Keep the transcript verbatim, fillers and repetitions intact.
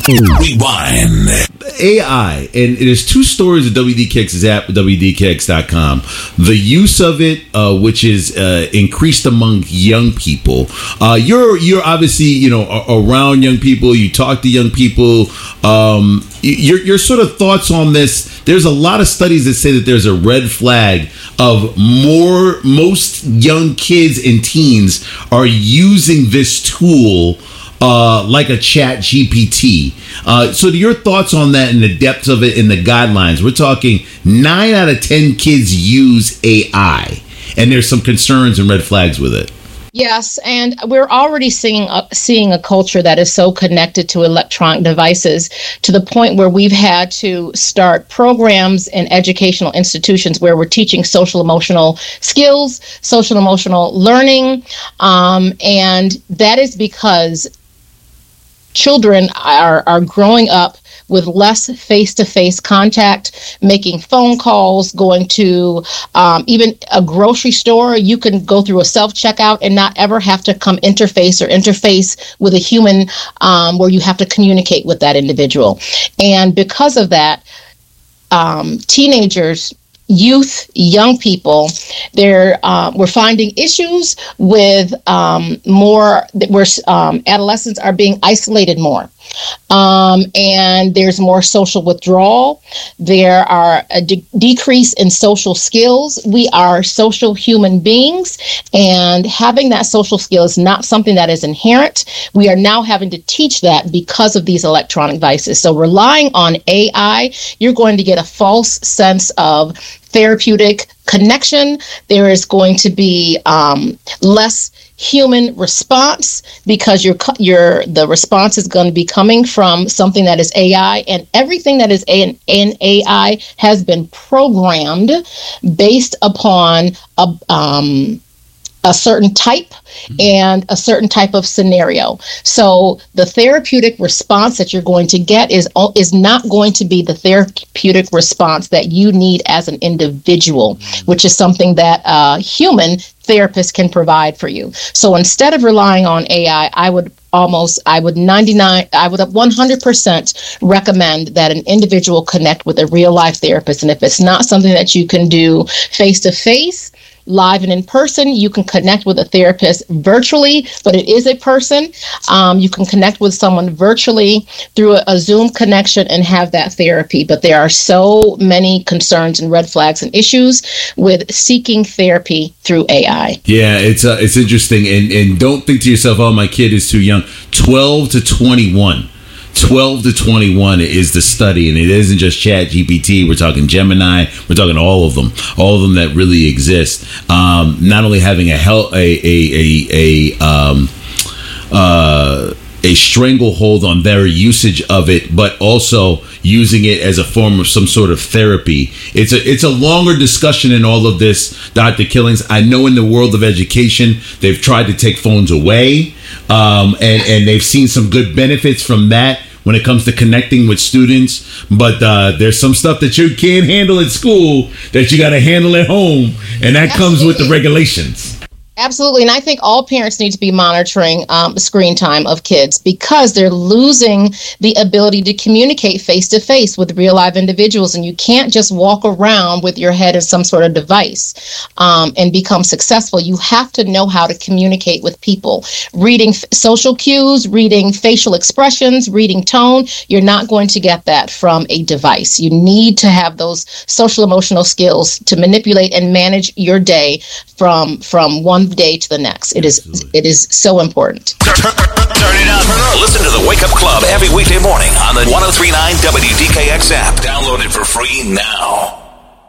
Rewind. A I, and there's two stories of W D K X's app, W D K X dot com. The use of it, uh, which is uh, increased among young people. Uh, you're you're obviously you know around young people. You talk to young people. Um, your your sort of thoughts on this. There's a lot of studies that say that there's a red flag of more most young kids and teens are using this tool. Uh, like a chat G P T. Uh, so your thoughts on that and the depths of it and the guidelines. We're talking nine out of ten kids use A I, and there's some concerns and red flags with it. Yes, and we're already seeing a, seeing a culture that is so connected to electronic devices to the point where we've had to start programs in educational institutions where we're teaching social emotional skills, social emotional learning, um, and that is because children are, are growing up with less face-to-face contact, making phone calls, going to um, even a grocery store. You can go through a self-checkout and not ever have to come interface or interface with a human um, where you have to communicate with that individual. And because of that, um, teenagers, youth, young people, they're uh, we're finding issues with um, more where um, adolescents are being isolated more. Um, and there's more social withdrawal. There are a de- decrease in social skills. We are social human beings, and having that social skill is not something that is inherent. We are now having to teach that because of these electronic devices. So relying on A I, you're going to get a false sense of therapeutic connection. There is going to be um, less human response because your your the response is going to be coming from something that is A I, and everything that is in, in A I has been programmed based upon a um, a certain type and a certain type of scenario. So the therapeutic response that you're going to get is is not going to be the therapeutic response that you need as an individual, which is something that a human therapist can provide for you. So instead of relying on A I, I would almost, I would ninety-nine, I would one hundred percent recommend that an individual connect with a real life therapist. And if it's not something that you can do face to face, live and in person, you can connect with a therapist virtually, but it is a person. Um, you can connect with someone virtually through a, a Zoom connection and have that therapy. But there are so many concerns and red flags and issues with seeking therapy through A I. Yeah, it's uh, it's interesting. And, and don't think to yourself, oh, my kid is too young. twelve to twenty-one. twelve to twenty-one is the study, and it isn't just Chat G P T. We're talking Gemini. We're talking all of them, all of them that really exist. Um, not only having a hel- a a a, a um uh a stranglehold on their usage of it, but also using it as a form of some sort of therapy. It's a it's a longer discussion in all of this, Doctor Killings. I know in the world of education, they've tried to take phones away, um, and, and they've seen some good benefits from that when it comes to connecting with students. But uh, there's some stuff that you can't handle at school that you got to handle at home, and that Absolutely. Comes with the regulations. Absolutely. And I think all parents need to be monitoring um, screen time of kids because they're losing the ability to communicate face to face with real live individuals. And you can't just walk around with your head in some sort of device um, and become successful. You have to know how to communicate with people. Reading f- social cues, reading facial expressions, reading tone. You're not going to get that from a device. You need to have those social emotional skills to manipulate and manage your day from, from one day to the next. It is Absolutely. It is so important. Turn, turn, turn it up. Listen to the Wake Up Club every weekday morning on the one oh three point nine W D K X app. Download it for free now.